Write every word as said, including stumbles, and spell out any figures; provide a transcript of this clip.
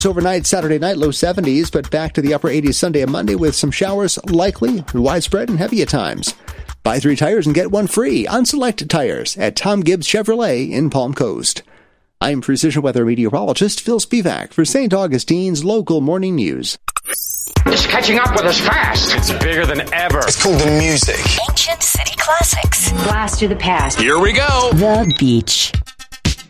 Overnight Saturday night, low seventies, but back to the upper eighties Sunday and Monday with some showers likely, widespread and heavy at times. Buy three tires and get one free on select tires at Tom Gibbs Chevrolet in Palm Coast. I'm Precision Weather Meteorologist Phil Spivak for Saint Augustine's Local Morning News. It's catching up with us fast. It's bigger than ever. It's called the music. Ancient city classics. Blast through the past. Here we go. The Beach.